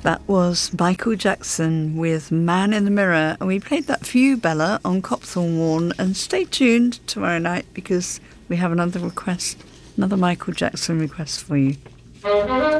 That was Michael Jackson with Man in the Mirror, and we played that for you, Bella, on Copthorne Warn. And stay tuned tomorrow night because we have another request, another Michael Jackson request for you.